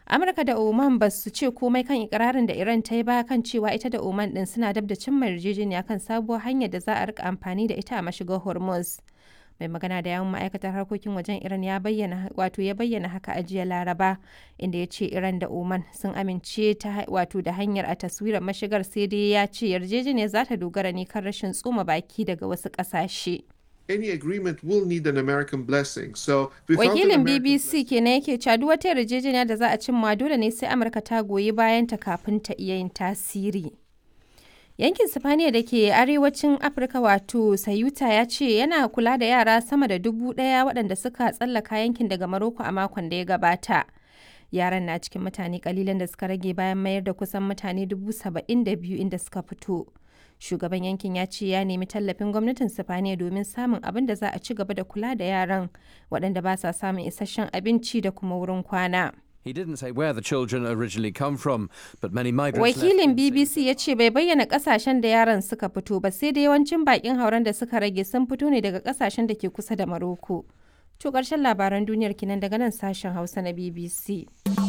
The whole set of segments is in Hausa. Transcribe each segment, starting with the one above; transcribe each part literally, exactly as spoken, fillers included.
Amurka da Oman ba su ce komai kan ikirarin da Iran ta yi ba kan cewa ita da Oman din suna dab da cimma yarjejeniya kan sabuwar hanyar da za a rika amfani da ita a mashigar Hormuz. Mai magana da yawun ma'aikatar harkokin wajen Iran ya bayyana wato ya bayyana haka a jiya Laraba, inda ya ce Iran da Oman sun amince ta wato da hanyar a taswirar mashigar, sai dai ya ce yarjejeniyar za ta dogara ne kan rashin tsoma baki daga wasu ƙasashe. Any agreement will need an American blessing. So Wakilin B B C kenan yake cewa duk wata yarjejeniya da za a cimma dole ne sai Amurka ta goyi bayan ta kafin ta iya yin tasiri. Yankin Sifaniya da ke arewacin Afirka wato Sayuta ya ce yana kula da yara sama da dubu ɗaya waɗanda suka tsallaka yankin daga Maroko a makon da ya gabata. Yaran na cikin mutane kalilan da suka rage bayan mayar da kusan mutane dubu saba'in da biyu inda suka fito. Shugaban yankin ya ce ya nemi tallafin gwamnatin Sifaniya domin samun abin da za a ci gaba da kula da yaran waɗanda ba sa samun isasshen abinci da kuma wurin kwana. He didn't say where the children originally come from, but many migrants Wakilin B B C ya ce bai bayyana kasashen da yaran suka fito ba, sai da yawancin bakin hauren da suka rage sun fito ne daga kasashen da ke kusa da Maroko. To ƙarshen labaran duniyar kinan daga nan sashen Hausa na B B C.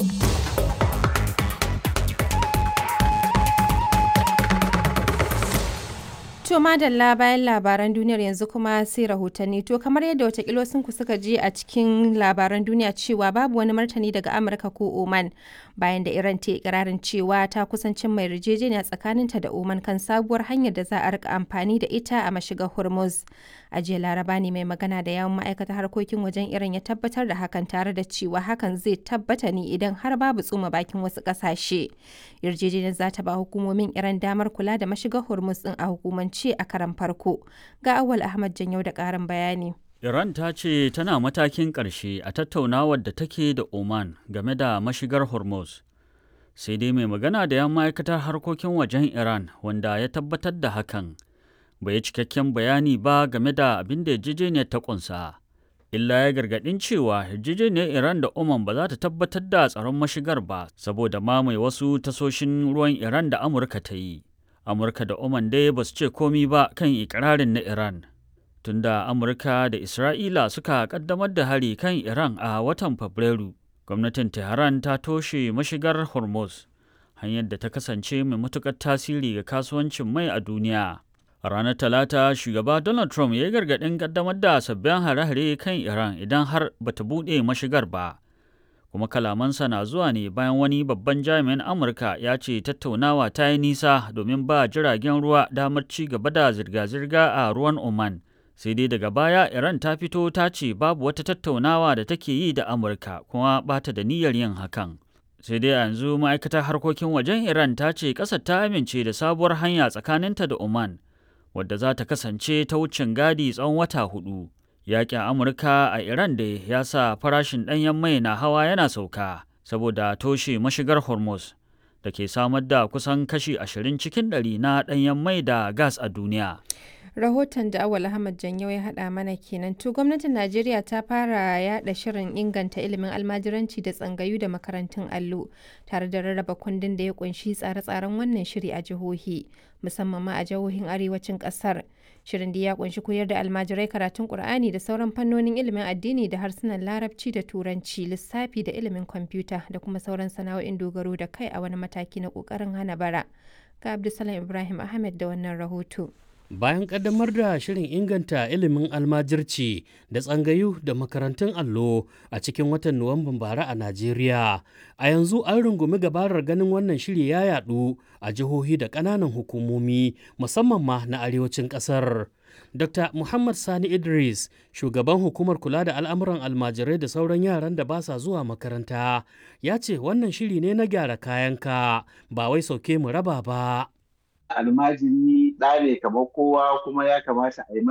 To madalla bayan labaran duniyar yanzu kuma sai rahotanni. To kamar yadda watakila ku suka je a cikin labaran duniya cewa babu wani martani daga Amurka ko Oman bayan da Iran ta ikirarin cewa ta kusancin mai yarjejeniya tsakaninta da Oman kan sabuwar hanyar da za a rika amfani da ita a mashigar Hormuz. A jiya Laraba ne mai magana da yawun ma'aikatar harkokin wajen Iran ya tabbatar da hakan, tare da cewa hakan zai tabbata ne idan har babu tsoma bakin wasu ƙasashe. Yarjejeniyar za ta ba hukumomin Iran damar kula da mashigar Hormuz din a hukumance a karan farko. Ga Awal Ahmad Janyau da ƙarin bayani. Iran ta ce tana matakin ƙarshe a tattaunawar da take da Oman game da mashigar Hormuz. Sai dai mai magana da yan ma'aikatar harkokin wajen Iran wanda ya tabbatar da hakan bai yi cikakken bayani ba game da abin da yarjejeniyar ta ƙunsa. Illa ya gargaɗin cewa yarjejeniyar Iran da Oman ba za ta tabbatar da tsaron mashigar ba saboda mamaye wasu tasoshin ruwan Iran da Amurka ta yi. Amurka da Oman dai ba su ce komi ba kan ikirarin na Iran. Tunda Amurka da Isra'ila suka kaddamar da hari kan Iran a watan Fabrairu, gwamnatin Tehran ta toshe mashigar Hormuz, hanyar da ta kasance mai matuƙar tasiri ga kasuwancin mai a duniya. A ranar Talata, shugaba Donald Trump ya yi gargaɗin kaddamar da sabbin hare-hare kan Iran idan har bata buɗe mashigar ba. Kuma kalamansa na zuwa ne bayan wani babban jami'in Amurka ya ce tattaunawa ta yi nisa domin ba jiragen ruwa damar ci gaba da zirga-zirga a ruwan Oman. Sai dai daga baya Iran ta fito ta ce babu wata tattaunawa da take yi da Amurka kuma ba ta da niyyar yin hakan. Sai dai yanzu ma'aikatar harkokin wajen Iran ta ce ƙasar ta amince da sabuwar hanya tsakaninta da Oman, wadda za ta kasance ta wucin gadi tsawon wata hudu. Yaƙin Amurka a Iran da ya sa farashin ɗanyen mai na hawa yana sauka saboda toshe mashigar Hormuz da ke samar da kusan kashi ashirin cikin ɗari na ɗanyen mai da gas a duniya. Rahoton da Awal Ahmad Janyau ya haɗa mana kenan. To gwamnatin Najeriya ta fara yaɗa shirin inganta ilimin almajiranci da tsangayu da makarantun allo, tare da rarraba kundin da ya kunshi tsare-tsaren wannan shiri a jihohi, musamman ma a jihohin arewacin ƙasar. Shirin da ya kunshi koyar da almajirai karatun Kur'ani da sauran fannonin ilimin addini da harsunan Larabci da Turanci, lissafi da ilimin kwamfuta da kuma sauran sana'o'in dogaro da kai a wani mataki na ƙoƙarin hana bara. Ga Abdulsalam Ibrahim Ahmed da wannan rahoto. Bayan kaddamar da shirin inganta ilimin almajirci da tsangayu da makarantun allo a cikin watan Nuwamban bara a Najeriya, a yanzu an rungumi gabarar ganin wannan shiri ya yadu a jihohi da ƙananan hukumomi musamman ma na arewacin ƙasar. Dokta Muhammad Sani Idris, shugaban hukumar kula da al'amuran almajirai da sauran yaran da ba sa zuwa makaranta, ya ce wannan shiri ne na gyara kayanka ba wai sauke mu raba ba. Almajiri ɗa ne kamar kowa kuma ya kamata a yi